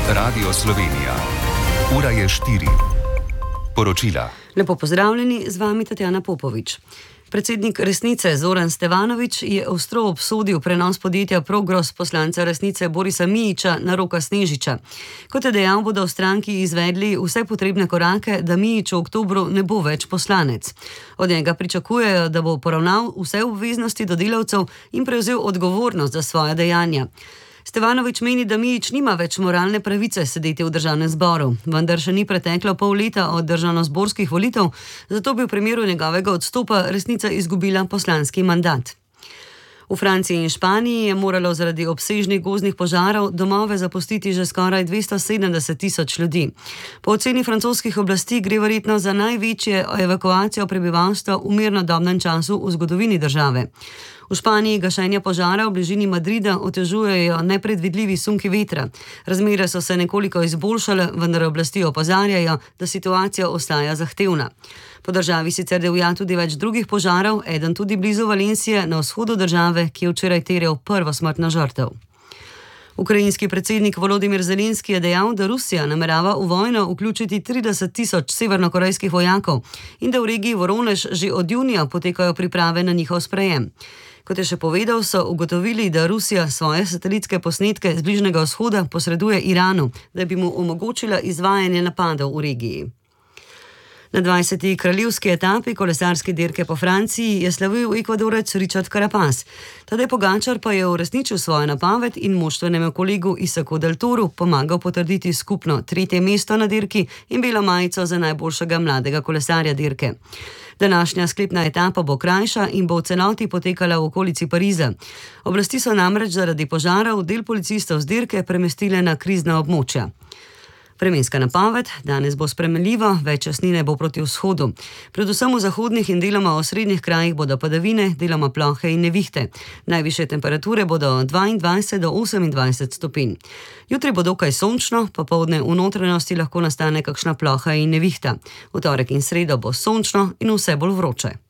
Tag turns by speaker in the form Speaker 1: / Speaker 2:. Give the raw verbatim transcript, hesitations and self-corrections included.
Speaker 1: Radio Slovenija. Ura je štiri. Poročila.
Speaker 2: Lepo pozdravljeni, z vami Tatjana Popovič. Predsednik Resnice Zoran Stevanović je ostro obsodil prenos podjetja Progros poslanca Resnice Borisa Mijića na Roka Snežiča. Kot je dejal, bodo v stranki izvedli vse potrebne korake, da Mijić v oktobru ne bo več poslanec. Od njega pričakujejo, da bo poravnal vse obveznosti do delavcev in prevzel odgovornost za svoja dejanja. Stevanović meni, da Mijić nima več moralne pravice sedeti v državnem zboru, vendar še ni preteklo pol leta od državnozborskih volitev, zato bi v primeru njegovega odstopa Resnica izgubila poslanski mandat. V Franciji in Španiji je moralo zaradi obsežnih gozdnih požarov domove zapustiti že skoraj dvesto sedemdeset tisoč ljudi. Po oceni francoskih oblasti gre verjetno za največje evakuacijo prebivalstva v mirnodobnem času v zgodovini države. V Španiji gašenje požara v bližini Madrida otežujejo nepredvidljivi sunki vetra. Razmere so se nekoliko izboljšale, vendar oblasti opozarjajo, da situacija ostaja zahtevna. Po državi sicer divja tudi več drugih požarov, eden tudi blizu Valencije na vzhodu države, ki je včeraj terjal prvo smrtno žrtev. Ukrajinski predsednik Volodimir Zelenski je dejal, da Rusija namerava v vojno vključiti trideset tisoč severnokorejskih vojakov in da v regiji Voronež že od junija potekajo priprave na njihov sprejem. Kot je še povedal, so ugotovili, da Rusija svoje satelitske posnetke z Bližnjega vzhoda posreduje Iranu, da bi mu omogočila izvajanje napadov v regiji. Na dvajseti kraljevski etapi kolesarske dirke po Franciji je slavil Ekvadorec Richard Carapaz. Tadej Pogačar pa je uresničil svojo napoved in moštvenemu kolegu Isaku Del Toru pomagal potrditi skupno tretje mesto na dirki in belo majico za najboljšega mladega kolesarja dirke. Današnja sklepna etapa bo krajša in bo v celoti potekala v okolici Pariza. Oblasti so namreč zaradi požarov del policistov z dirke premestile na krizna območja. Vremenska napoved: danes bo spremenljivo, več jasnine bo proti vzhodu. Predvsem v zahodnih in deloma osrednjih krajih bodo padavine, deloma plohe in nevihte. Najvišje temperature bodo dvaindvajset do osemindvajset stopinj. Jutri bo dokaj sončno, popoldne v notranjosti lahko nastane kakšna ploha in nevihta. V torek in sredo bo sončno in vse bolj vroče.